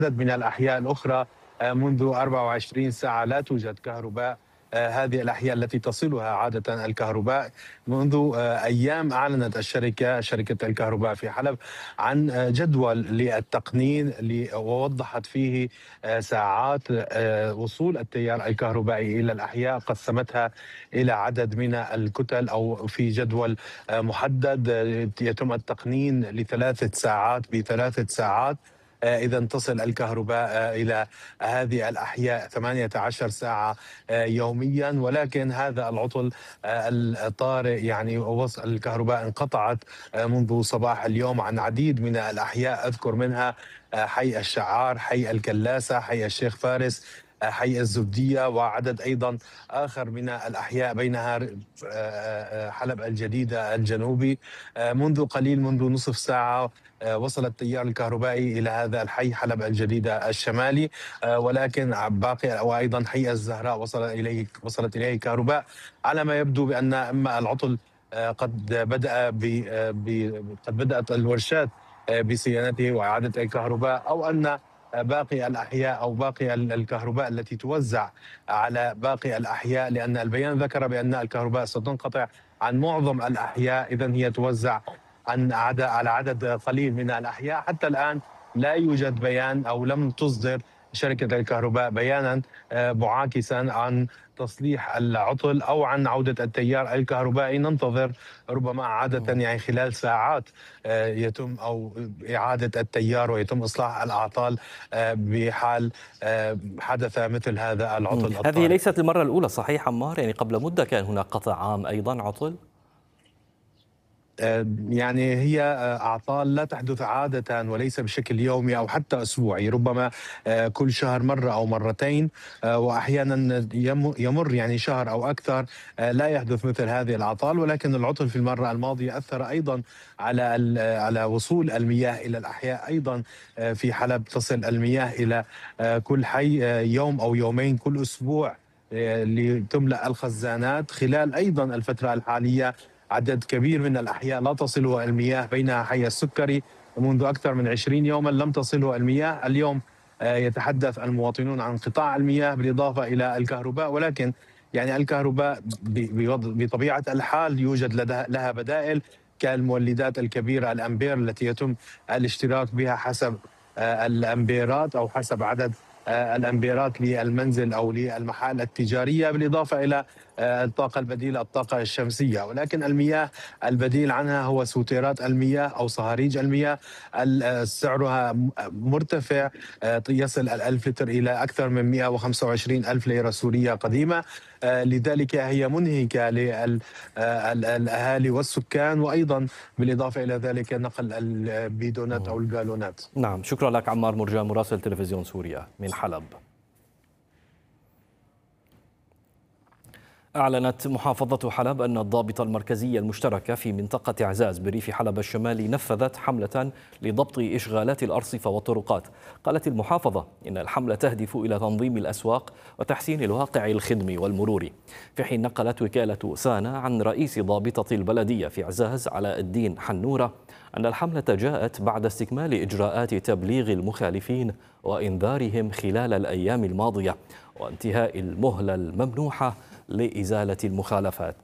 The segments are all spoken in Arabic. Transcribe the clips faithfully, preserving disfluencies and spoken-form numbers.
عدد من الأحياء الأخرى آه، منذ أربع وعشرين ساعة لا توجد كهرباء. آه، هذه الأحياء التي تصلها عادة الكهرباء منذ آه، أيام أعلنت الشركة شركة الكهرباء في حلب عن آه، جدول للتقنين ل- ووضحت فيه آه، ساعات آه، وصول التيار الكهربائي إلى الأحياء، قسمتها إلى عدد من الكتل أو في جدول آه، محدد. آه، يتم التقنين لثلاثة ساعات بثلاثة ساعات. آه، إذا تصل الكهرباء آه، إلى هذه الأحياء ثمانية عشر ساعة آه، يوميا، ولكن هذا العطل آه، الطارئ يعني وص- الكهرباء انقطعت آه، منذ صباح اليوم عن عديد من الأحياء، أذكر منها آه، حي الشعار، حي الكلاسة، حي الشيخ فارس، آه، حي الزبدية، وعدد أيضا آخر من الأحياء بينها آه، آه، حلب الجديدة الجنوبي. آه، منذ قليل، منذ نصف ساعة، آه، وصل التيار الكهربائي إلى هذا الحي حلب الجديدة الشمالي، آه، ولكن باقي، وأيضا حي الزهراء وصل إليه وصلت إليه كهرباء. على ما يبدو بأن إما العطل آه، قد بدأ ب آه، ب- قد بدأت الورشات آه، بصيانته وإعادة الكهرباء، أو أن باقي الأحياء أو باقي ال- الكهرباء التي توزع على باقي الأحياء، لأن البيان ذكر بأن الكهرباء ستنقطع عن معظم الأحياء، إذن هي توزع عن عدد على عدد قليل من الأحياء. حتى الآن لا يوجد بيان أو لم تصدر شركة الكهرباء بيانا آه، معاكسا عن تصليح العطل أو عن عودة التيار الكهربائي. ننتظر ربما عادة يعني خلال ساعات آه، يتم أو إعادة التيار ويتم إصلاح الأعطال آه، بحال آه، حدث مثل هذا مم. العطل هذه الطارئ. ليست المرة الأولى صحيح عمار؟ يعني قبل مدة كان هناك قطع عام أيضا عطل. آه، يعني هي آه، أعطال لا تحدث عادة وليس بشكل يومي أو حتى أسبوعي، ربما آه، كل شهر مرة أو مرتين، آه، وأحيانا يم- يمر يعني شهر أو أكثر آه، لا يحدث مثل هذه الأعطال. ولكن العطل في المرة الماضية أثر أيضا على ال- على وصول المياه إلى الأحياء. أيضا آه، في حلب تصل المياه إلى آه، كل حي آه، يوم أو يومين كل أسبوع آه، لتملأ الخزانات. خلال أيضا الفترة الحالية عدد كبير من الأحياء لا تصله المياه، بينها حي السكري منذ أكثر من عشرين يوما لم تصله المياه. اليوم آه، يتحدث المواطنون عن انقطاع المياه بالإضافة إلى الكهرباء، ولكن يعني الكهرباء ب- بوض- بطبيعة الحال يوجد لدها- لها بدائل كالمولدات الكبيرة الأمبير التي يتم الاشتراك بها حسب آه، الأمبيرات أو حسب عدد آه، الأمبيرات للمنزل أو للمحال التجارية، بالإضافة إلى آه، الطاقة البديلة الطاقة الشمسية. ولكن المياه البديل عنها هو سوتيرات المياه أو صهاريج المياه، ال- آه، سعرها م- مرتفع، آه، يصل الألف لتر إلى أكثر من مئة وخمسة وعشرين ألف ليرة سورية قديمة. آه، لذلك هي منهكة للأهالي والسكان، وأيضا بالإضافة إلى ذلك نقل البيدونات أو الجالونات. نعم، شكرا لك عمار مرجان مراسل تلفزيون سوريا من حلب. أعلنت محافظة حلب أن الضابطة المركزية المشتركة في منطقة عزاز بريف حلب الشمالي نفذت حملة لضبط إشغالات الأرصفة والطرقات. قالت المحافظة إن الحملة تهدف إلى تنظيم الأسواق وتحسين الواقع الخدمي والمروري، في حين نقلت وكالة سانا عن رئيس ضابطة البلدية في عزاز علاء الدين حنورة أن الحملة جاءت بعد استكمال إجراءات تبليغ المخالفين وإنذارهم خلال الأيام الماضية وانتهاء المهلة الممنوحة لإزالة المخالفات.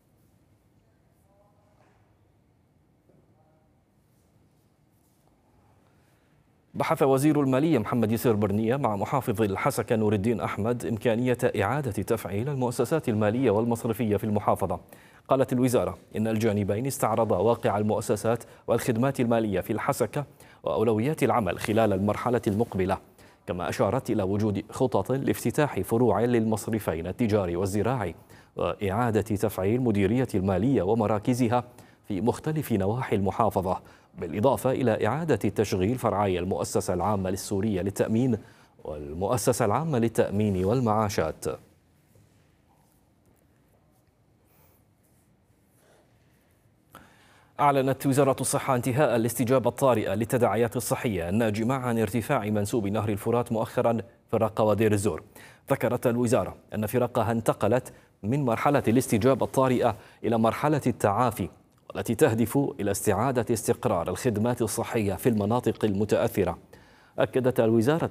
بحث وزير المالية محمد يسير برنية مع محافظ الحسكة نور الدين أحمد إمكانية إعادة تفعيل المؤسسات المالية والمصرفية في المحافظة. قالت الوزارة إن الجانبين استعرضا واقع المؤسسات والخدمات المالية في الحسكة وأولويات العمل خلال المرحلة المقبلة، كما أشارت إلى وجود خطط لافتتاح فروع للمصرفين التجاري والزراعي وإعادة تفعيل مديرية المالية ومراكزها في مختلف نواحي المحافظة، بالإضافة إلى إعادة تشغيل فرعي المؤسسة العامة للسورية للتأمين والمؤسسة العامة للتأمين والمعاشات. أعلنت وزارة الصحة انتهاء الاستجابة الطارئة للتداعيات الصحية الناجمة عن ارتفاع منسوب نهر الفرات مؤخرا في الرقة ودير الزور. ذكرت الوزارة أن فرقها انتقلت من مرحلة الاستجابة الطارئة إلى مرحلة التعافي، والتي تهدف إلى استعادة استقرار الخدمات الصحية في المناطق المتأثرة. أكدت الوزارة